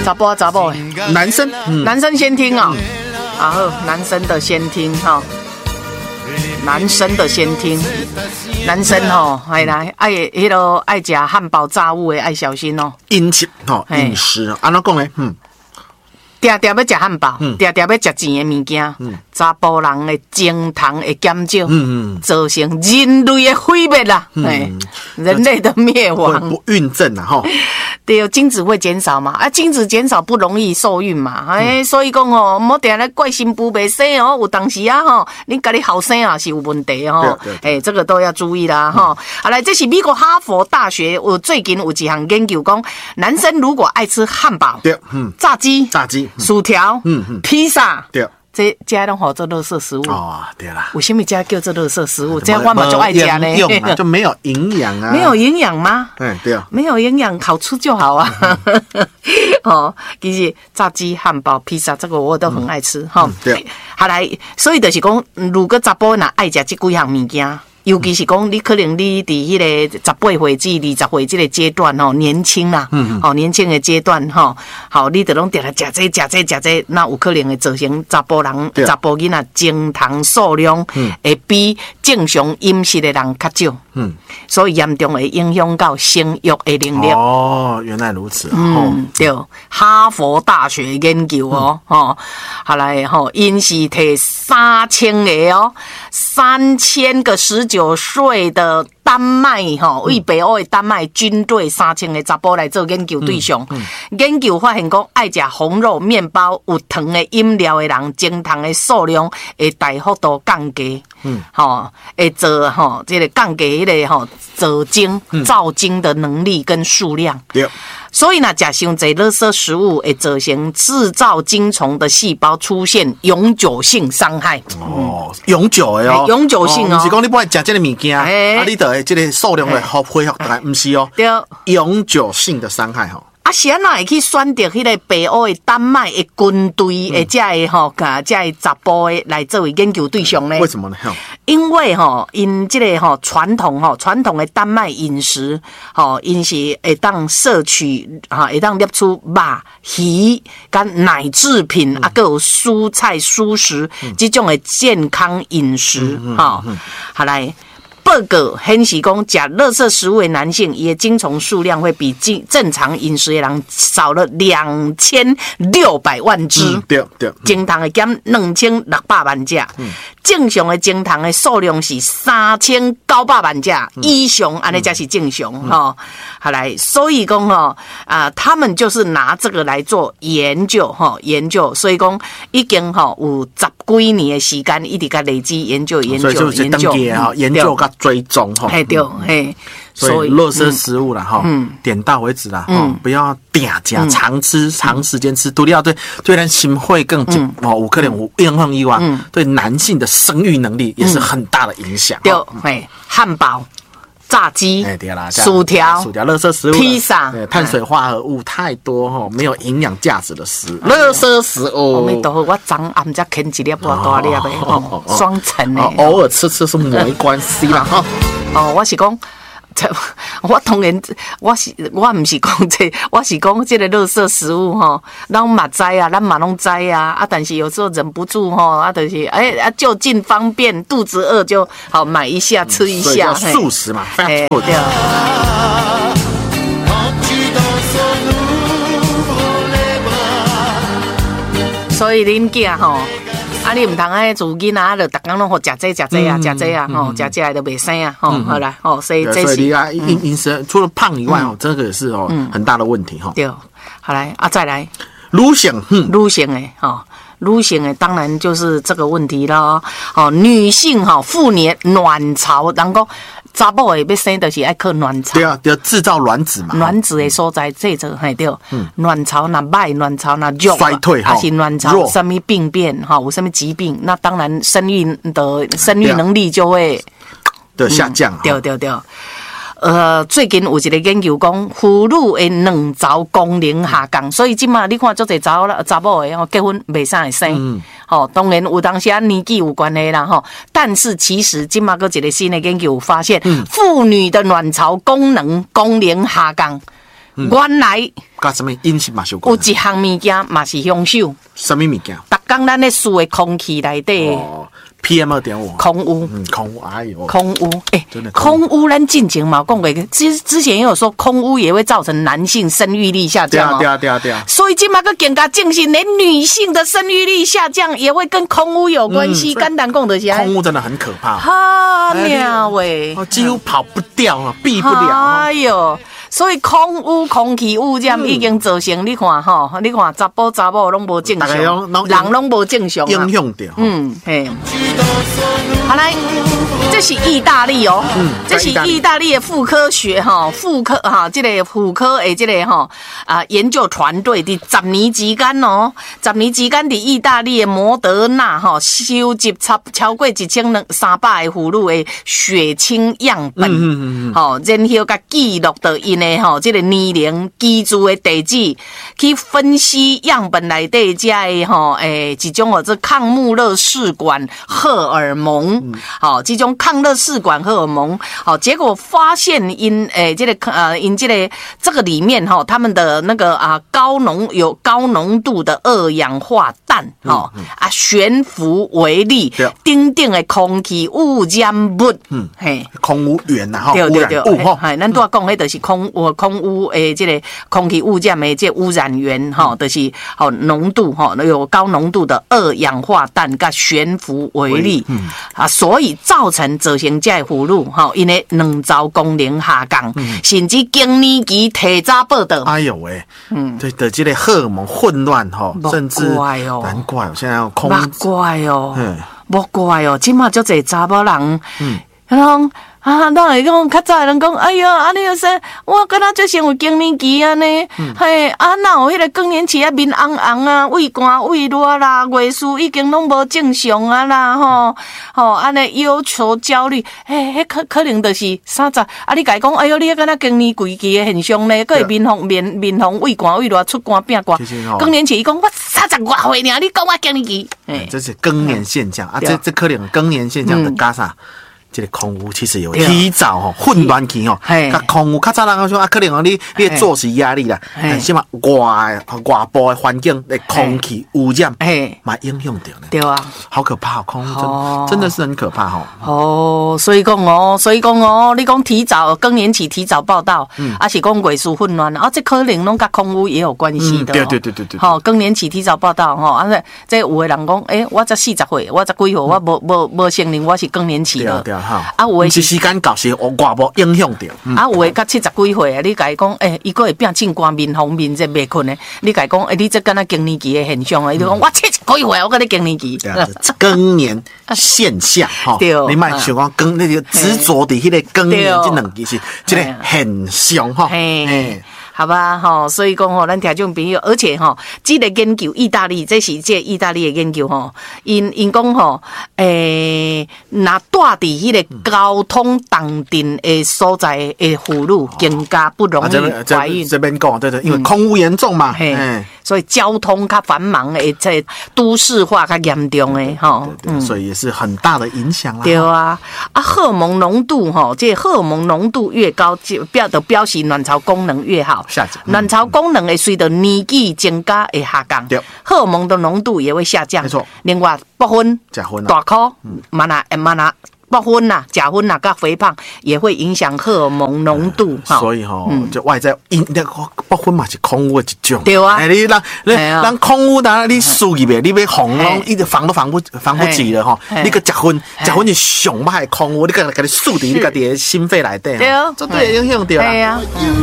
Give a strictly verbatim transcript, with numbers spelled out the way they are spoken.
查甫查某的， 男生，嗯、 男生先听哦。然后男生的先听哈、哦，男生的先听，男生吼、哦，哎来爱迄个爱食汉堡炸物的爱小心哦。 饮食吼，饮食安怎讲呢？嗯。 定定要食汉堡，定定要食钱的物件，查甫人的精糖会减少，嗯嗯，造成人类的毁灭啦，哎、嗯，人类的灭亡， 不孕症啊，吼， 对，精子会减少嘛，啊，精子减少不容易受孕嘛，哎、嗯，所以讲哦，莫定来怪新妇袂生哦，有当时啊吼，你家己后生啊是有问题哦，哎，这个都要注意啦哈。好来，这是美国哈佛大学，我最近有一项研究讲，男生如果爱吃汉堡， 对，嗯， 炸鸡， 炸鸡。 薯条、嗯嗯，披萨， 对， 这家拢好做垃圾食物哦，对啦。 为什么家叫做垃圾食物？这样我嘛就爱吃呢， 用啊，就没有营养啊， 没有营养吗？ 嗯，对啊， 没有营养，好吃就好啊。哦，其实炸鸡、汉堡、披萨这个我都很爱吃哈、嗯嗯。对，好来，所以就是讲，如果查甫若爱食这几样物件。尤其是讲，你可能你伫迄个十八岁至二十岁这个阶段吼，年轻啦，嗯，哦，年轻的阶段吼，好，你得拢定来食这食这食这，那有可能会造成查甫人、查甫囡仔精糖数量会比正常饮食的人较少，嗯，所以严重会影响到生育的能力。 哦，原来如此， 嗯，对，哈佛大学研究哦，嗯、哦，好来吼，因是摕三千个哦，三千个十九。九岁的丹麦哈，为北欧的丹麦军队三千个查甫来做研究对象，嗯嗯、研究发现讲，爱食红肉、面包、有糖的饮料的人，精糖的数量会大幅度降低。嗯，吼，会做吼，这个降低迄个吼造精、造精的能力跟数量。对。所以呢，食伤侪垃圾食物会造成制造精虫的细胞出现永久性伤害。 哦，永久的哦， 永久性哦， 不是讲你不爱食这个物件，啊，你的这个数量会好恢复，大概不是哦， 对， 永久性的伤害哈。 啊，是安怎会去选择迄个北欧的丹麦的军队的这个吼，甲这个查甫的来作为研究对象呢？ 为什么呢？ 因为吼，因这个吼传统吼传统的丹麦饮食吼，因是会当摄取哈，会当摄出肉、鱼、跟奶制品，啊，还有蔬菜、蔬食这种的健康饮食哈。好来。报告显示讲，食垃圾食物的男性，伊的精虫数量会比正常饮食的人少了两千六百万只。嗯、对对，精糖会减两千六百万只。嗯、正常的精糖的数量是三千九百万只以上，安尼才是正常哈、嗯哦。好来，所以讲哈啊，他们就是拿这个来做研究哈、哦，研究，所以讲已经哈有十几年的时间，一直在累积研究研究研究哈，研究个。追踪哈， 嘿对嘿， 所以垃圾食物啦哈，嗯，点到为止啦哈，不要点加长吃长时间吃，独立要对对咱心会更紧哦，有可能有影响以外，对男性的生育能力也是很大的影响。 对，嘿，汉堡、炸鸡、薯条、 薯条、垃圾食物、 披萨， 碳水化合物太多哈，没有营养价值的食物，垃圾食物。 阿弥陀佛，我昨暗才啃一粒大大粒的，哦，双层的， 偶尔吃吃是没关系啦哈。 哦，我是讲。我当然，我是我唔是讲这，我是讲这个垃圾食物吼，咱嘛知啊，咱嘛拢知啊，啊，但是有时候忍不住吼，啊，就是哎啊，就近方便，肚子饿就好买一下吃一下， 素食嘛， 哎，对啊。所以恁囝吼。啊，你唔通爱做囡仔，就逐工拢好食这食这啊，食这啊，吼，食这就袂生啊，吼，好啦，吼，所以这是你啊，饮饮食除了胖以外，哦，这个也是哦很大的问题哈。 对，好来啊，再来， 女性， 女性诶，吼。女性诶，当然就是这个问题啦。哦，女性哈，妇女卵巢，人讲查某诶要生，就是爱靠卵巢。 对啊，要制造卵子嘛。 卵子诶所在，这个嘿对。嗯。卵巢那歹，卵巢那弱， 衰退哈， 还是卵巢什么病变哈，有什么疾病，那当然生育的生育能力就会的下降。 对对对。呃，最近有一个研究讲，妇女的卵巢功能下降，所以即马你看，足侪查某啦、查某的吼结婚袂啥会生，嗯，吼、哦，当然有当时啊年纪有关系啦，吼，但是其实即马个一个新的研究发现，妇、嗯、女的卵巢功能功能下降。 原来甲什么饮食嘛有有关？ 一项物件嘛是凶手， 什么物件？ 逐工咱咧吸的空气内底哦 ，P M 二点五， 空污。 嗯，空污，哎呦， 空污，哎、 真的空污，咱进前嘛讲过，之之前也有说空污也会造成男性生育力下降哦。 对啊对啊对啊对啊， 所以今嘛个更加证实，连女性的生育力下降也会跟空污有关系。简单讲就是空污真的很可怕， 哈妙喂， 哦，几乎跑不掉啊，避不了。 哎呦，所以空污、空气污染已经造成你看吼，你看查甫查某拢无正常， 大家拢拢人拢无正常啊。 影响掉， 嗯，嘿。好来，这是意大利哦，嗯，这是意大利的妇科学哈，妇科哈，这个妇科的这个哈啊研究团队的十年之间哦，十年之间的意大利的摩德纳哈收集超超过一千两三百个妇女的血清样本，嗯嗯嗯，好，然后甲记录到因的哈这个年龄、居住的地址，去分析样本内底这的哈诶一种哦这抗穆勒氏管荷尔蒙，好、嗯，这种抗勒氏管荷尔蒙，好，结果发现因诶这个呃因这个这个里面哈，他们的那个啊高浓有高浓度的二氧化氮，哈、嗯嗯、啊悬浮微粒，顶顶的空气污染物，嗯嘿， 空污源呐哈， 对对对， 污染物哈， 哎，咱都要讲，迄就是空污空污诶，这个空气污染的这污染源哈，就是好浓度哈，有高浓度的二氧化氮跟悬浮微粒，嗯啊，所以造成造成这妇女哈，因为卵巢功能下降，嗯、甚至更年期提早报道。 哎呦喂，嗯，对的，这个荷尔蒙混乱哈，甚至怪哦， 难怪哦，现在要空， 难怪哦，莫怪哦，今嘛就这查某人，嗯，然后。啊，那会讲较早人讲，哎呀，安尼个说，我敢若最先有更年期安尼，嗯、嘿，啊，哪有迄个更年期啊，面红红啊，胃寒胃热啦，月事已经拢无正常啊啦，吼，吼，安尼忧愁焦虑，嘿，迄可可能就是三十，啊，你甲伊讲，哎哟，你敢若更年期的现象呢，佫会面红面面红胃寒胃热，出汗变寒，更年期伊讲我三十外岁尔，你讲我更年期， 哎，这是更年现象啊，这这可能更年现象的加啥？这个空污其实有提早吼混乱期吼，甲空污较早人讲说啊，可能哦你你的作息压力啦，什么外外部的环境的空气污染，嘛影响到呢。 对啊， 好可怕，空污真、哦、真的是很可怕吼。 哦，所以讲哦，所以讲哦，你讲提早更年期提早报道，嗯，还是讲月事混乱啊，这可能拢甲空污也有关系的、哦嗯。对对对对对。好、哦，更年期提早报道吼，啊这这有的人讲，诶、欸，我才四十岁，我才几岁，我无无无承认我是更年期了。 啊，有诶是时间到时我外部影响到， 嗯、啊，有诶到七十几岁啊，你甲伊讲，诶、欸，伊个会变正光面红面热袂困诶，你甲伊讲，诶、欸，你这敢若更年期诶现象啊，伊就讲我七十几岁，我跟你更年期， 更年现象哈，你莫想讲更那个执着伫迄个更年这两件事，这个现象哈， 嘿。好吧，吼，所以讲吼，咱听众朋友，而且吼，这个研究意大利，这是这意大利的研究吼，因因讲吼，诶、欸，那住伫迄个交通重镇的所在的妇女，更加不容易怀孕。 这边讲对对，因为空污严重嘛，嘿、嗯， 所以交通较繁忙的，这都市化较严重的吼， 嗯，所以也是很大的影响啦。 对啊，啊，荷尔蒙浓度吼，这荷尔蒙浓度越高，就标的表示卵巢功能越好。卵巢功能会随着年纪增加会下降，荷尔蒙的浓度也会下降。没错，另外不分、 甲酚、 大颗、嘛那、嘛那。不分呐，甲酚呐，跟肥胖也会影响荷尔蒙浓度。 嗯、所以吼、哦，嗯、就外在因那个不分嘛是空污的一种。 对啊， 哎，你让你让空污的你输入呗，你要防拢一直防都防不防不及了哈。你个甲酚，甲酚是上歹空污，你个给你输伫你家己的心肺内底， 对啊， 这对影响到啦。